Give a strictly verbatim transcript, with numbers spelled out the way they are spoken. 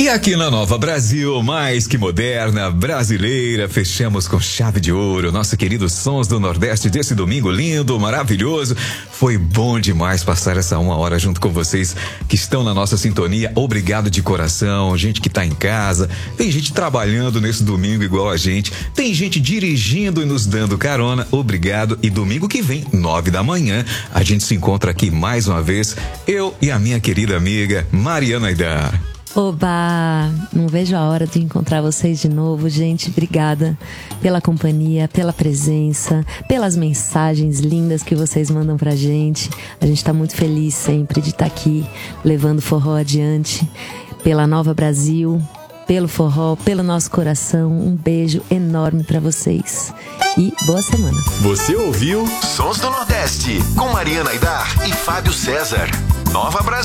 E aqui na Nova Brasil, mais que moderna, brasileira, fechamos com chave de ouro. Nosso querido Sons do Nordeste desse domingo lindo, maravilhoso. Foi bom demais passar essa uma hora junto com vocês que estão na nossa sintonia. Obrigado de coração, gente que tá em casa. Tem gente trabalhando nesse domingo igual a gente. Tem gente dirigindo e nos dando carona. Obrigado. E domingo que vem, nove da manhã, a gente se encontra aqui mais uma vez. Eu e a minha querida amiga Mariana Aidar. Oba! Não vejo a hora de encontrar vocês de novo, gente. Obrigada pela companhia, pela presença, pelas mensagens lindas que vocês mandam pra gente. A gente tá muito feliz sempre de estar aqui levando forró adiante, pela Nova Brasil, pelo forró, pelo nosso coração. Um beijo enorme pra vocês e boa semana. Você ouviu Sons do Nordeste com Mariana Aidar e Fábio César. Nova Brasil.